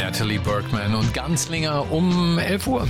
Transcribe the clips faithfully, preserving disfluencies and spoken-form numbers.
Natalie Bergman und Ganzlinger um elf Uhr.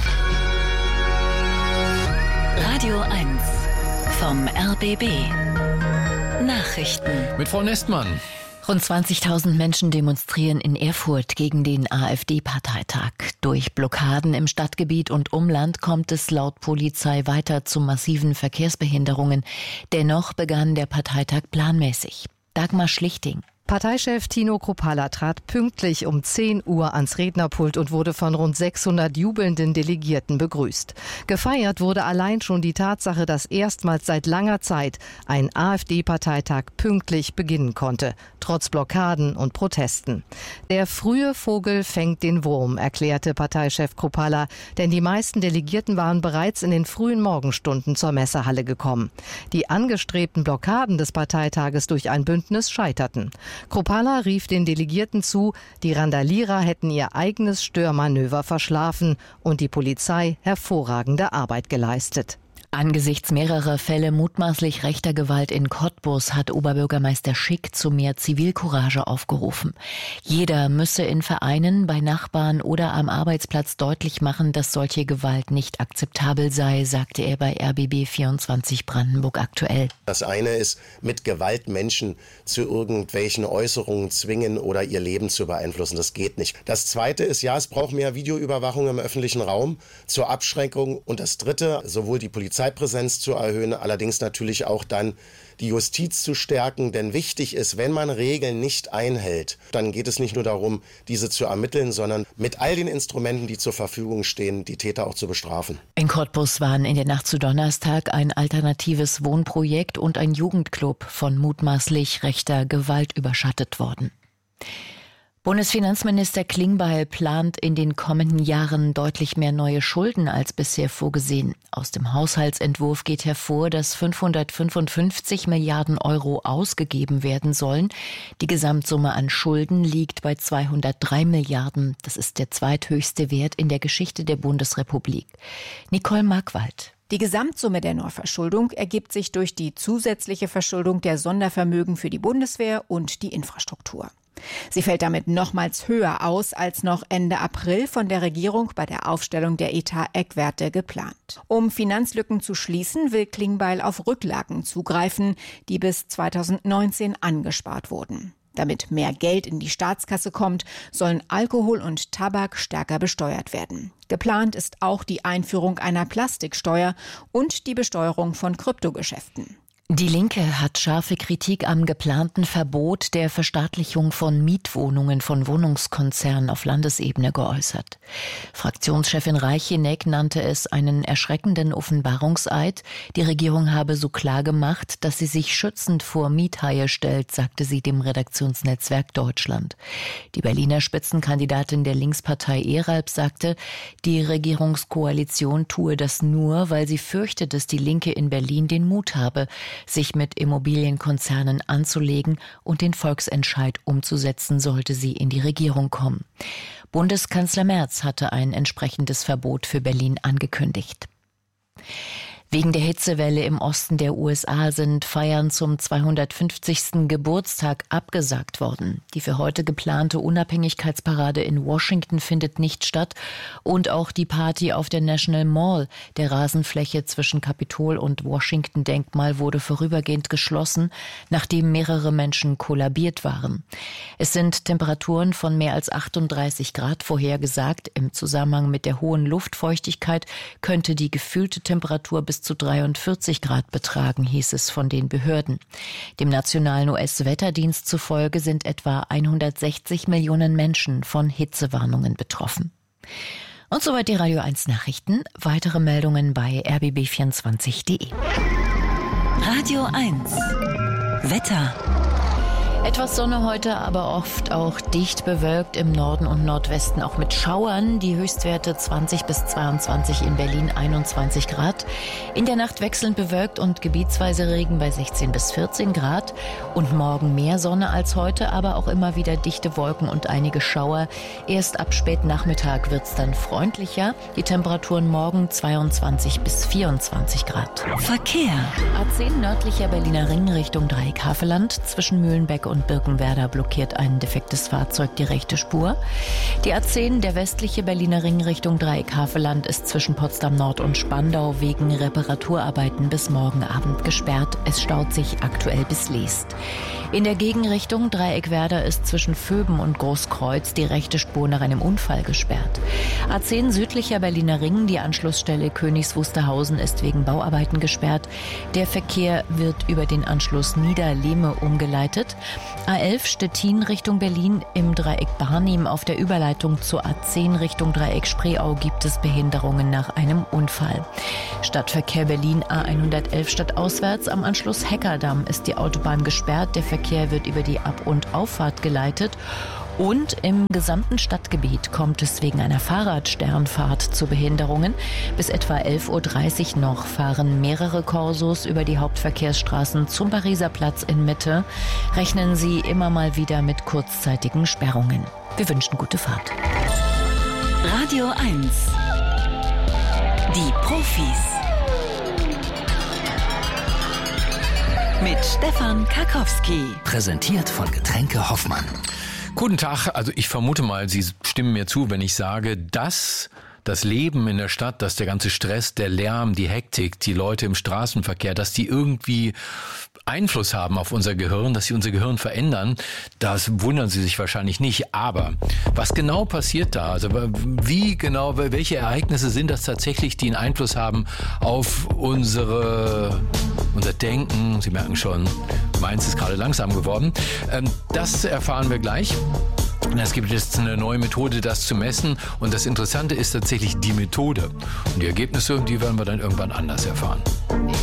Radio eins vom R B B. Nachrichten. Mit Frau Nestmann. Rund zwanzigtausend Menschen demonstrieren in Erfurt gegen den AfD-Parteitag. Durch Blockaden im Stadtgebiet und Umland kommt es laut Polizei weiter zu massiven Verkehrsbehinderungen. Dennoch begann der Parteitag planmäßig. Dagmar Schlichting. Parteichef Tino Kruppalla trat pünktlich um zehn Uhr ans Rednerpult und wurde von rund sechshundert jubelnden Delegierten begrüßt. Gefeiert wurde allein schon die Tatsache, dass erstmals seit langer Zeit ein AfD-Parteitag pünktlich beginnen konnte, trotz Blockaden und Protesten. Der frühe Vogel fängt den Wurm, erklärte Parteichef Kruppalla, denn die meisten Delegierten waren bereits in den frühen Morgenstunden zur Messehalle gekommen. Die angestrebten Blockaden des Parteitages durch ein Bündnis scheiterten. Kruppalla rief den Delegierten zu, die Randalierer hätten ihr eigenes Störmanöver verschlafen und die Polizei hervorragende Arbeit geleistet. Angesichts mehrerer Fälle mutmaßlich rechter Gewalt in Cottbus hat Oberbürgermeister Schick zu mehr Zivilcourage aufgerufen. Jeder müsse in Vereinen, bei Nachbarn oder am Arbeitsplatz deutlich machen, dass solche Gewalt nicht akzeptabel sei, sagte er bei R B B vierundzwanzig Brandenburg aktuell. Das eine ist, mit Gewalt Menschen zu irgendwelchen Äußerungen zwingen oder ihr Leben zu beeinflussen. Das geht nicht. Das zweite ist, ja, es braucht mehr Videoüberwachung im öffentlichen Raum zur Abschreckung. Und das dritte, sowohl die Polizei Präsenz zu erhöhen, allerdings natürlich auch dann die Justiz zu stärken, denn wichtig ist, wenn man Regeln nicht einhält, dann geht es nicht nur darum, diese zu ermitteln, sondern mit all den Instrumenten, die zur Verfügung stehen, die Täter auch zu bestrafen. In Cottbus waren in der Nacht zu Donnerstag ein alternatives Wohnprojekt und ein Jugendclub von mutmaßlich rechter Gewalt überschattet worden. Bundesfinanzminister Klingbeil plant in den kommenden Jahren deutlich mehr neue Schulden als bisher vorgesehen. Aus dem Haushaltsentwurf geht hervor, dass fünfhundertfünfundfünfzig Milliarden Euro ausgegeben werden sollen. Die Gesamtsumme an Schulden liegt bei zweihundertdrei Milliarden. Das ist der zweithöchste Wert in der Geschichte der Bundesrepublik. Nicole Markwald. Die Gesamtsumme der Neuverschuldung ergibt sich durch die zusätzliche Verschuldung der Sondervermögen für die Bundeswehr und die Infrastruktur. Sie fällt damit nochmals höher aus als noch Ende April von der Regierung bei der Aufstellung der Etat-Eckwerte geplant. Um Finanzlücken zu schließen, will Klingbeil auf Rücklagen zugreifen, die bis zweitausendneunzehn angespart wurden. Damit mehr Geld in die Staatskasse kommt, sollen Alkohol und Tabak stärker besteuert werden. Geplant ist auch die Einführung einer Plastiksteuer und die Besteuerung von Kryptogeschäften. Die Linke hat scharfe Kritik am geplanten Verbot der Verstaatlichung von Mietwohnungen von Wohnungskonzernen auf Landesebene geäußert. Fraktionschefin Reicheneck nannte es einen erschreckenden Offenbarungseid. Die Regierung habe so klar gemacht, dass sie sich schützend vor Miethaie stellt, sagte sie dem Redaktionsnetzwerk Deutschland. Die Berliner Spitzenkandidatin der Linkspartei Eralb sagte, die Regierungskoalition tue das nur, weil sie fürchte, dass die Linke in Berlin den Mut habe, sich mit Immobilienkonzernen anzulegen und den Volksentscheid umzusetzen, sollte sie in die Regierung kommen. Bundeskanzler Merz hatte ein entsprechendes Verbot für Berlin angekündigt. Wegen der Hitzewelle im Osten der U S A sind Feiern zum zweihundertfünfzigsten Geburtstag abgesagt worden. Die für heute geplante Unabhängigkeitsparade in Washington findet nicht statt und auch die Party auf der National Mall, der Rasenfläche zwischen Kapitol und Washington-Denkmal, wurde vorübergehend geschlossen, nachdem mehrere Menschen kollabiert waren. Es sind Temperaturen von mehr als achtunddreißig Grad vorhergesagt. Im Zusammenhang mit der hohen Luftfeuchtigkeit könnte die gefühlte Temperatur bis zu dreiundvierzig Grad betragen, hieß es von den Behörden. Dem nationalen U S-Wetterdienst zufolge sind etwa hundertsechzig Millionen Menschen von Hitzewarnungen betroffen. Und soweit die Radio eins Nachrichten. Weitere Meldungen bei r b b vierundzwanzig punkt d e. Radio eins Wetter. Etwas Sonne heute, aber oft auch dicht bewölkt im Norden und Nordwesten, auch mit Schauern. Die Höchstwerte zwanzig bis zweiundzwanzig, in Berlin einundzwanzig Grad. In der Nacht wechselnd bewölkt und gebietsweise Regen bei sechzehn bis vierzehn Grad. Und morgen mehr Sonne als heute, aber auch immer wieder dichte Wolken und einige Schauer. Erst ab Spätnachmittag wird's dann freundlicher. Die Temperaturen morgen zweiundzwanzig bis vierundzwanzig Grad. Verkehr. A zehn nördlicher Berliner Ring Richtung Dreieck Havelland zwischen Mühlenbeck und und Birkenwerder blockiert ein defektes Fahrzeug die rechte Spur. Die A zehn, der westliche Berliner Ring Richtung Dreieck-Havelland, ist zwischen Potsdam Nord und Spandau wegen Reparaturarbeiten bis morgen Abend gesperrt. Es staut sich aktuell bis Leest. In der Gegenrichtung Dreieck-Werder ist zwischen Vöben und Großkreuz die rechte Spur nach einem Unfall gesperrt. A zehn südlicher Berliner Ring, die Anschlussstelle Königs Wusterhausen, ist wegen Bauarbeiten gesperrt. Der Verkehr wird über den Anschluss Niederlehme umgeleitet. A elf Stettin Richtung Berlin im Dreieck Barnim auf der Überleitung zur A zehn Richtung Dreieck Spreeau gibt es Behinderungen nach einem Unfall. Stadtverkehr Berlin A hundertelf stadtauswärts am Anschluss Heckerdamm ist die Autobahn gesperrt. Der Verkehr wird über die Ab- und Auffahrt geleitet. Und im gesamten Stadtgebiet kommt es wegen einer Fahrradsternfahrt zu Behinderungen. Bis etwa elf Uhr dreißig noch fahren mehrere Korsos über die Hauptverkehrsstraßen zum Pariser Platz in Mitte. Rechnen Sie immer mal wieder mit kurzzeitigen Sperrungen. Wir wünschen gute Fahrt. Radio eins. Die Profis. Mit Stefan Karkowski. Präsentiert von Getränke Hoffmann. Guten Tag, also ich vermute mal, Sie stimmen mir zu, wenn ich sage, dass das Leben in der Stadt, dass der ganze Stress, der Lärm, die Hektik, die Leute im Straßenverkehr, dass die irgendwie Einfluss haben auf unser Gehirn, dass sie unser Gehirn verändern, das wundern Sie sich wahrscheinlich nicht. Aber was genau passiert da? Also wie genau, welche Ereignisse sind das tatsächlich, die einen Einfluss haben auf unsere, unser Denken? Sie merken schon, meins ist gerade langsam geworden. Das erfahren wir gleich. Es gibt jetzt eine neue Methode, das zu messen. Und das Interessante ist tatsächlich die Methode. Und die Ergebnisse, die werden wir dann irgendwann anders erfahren.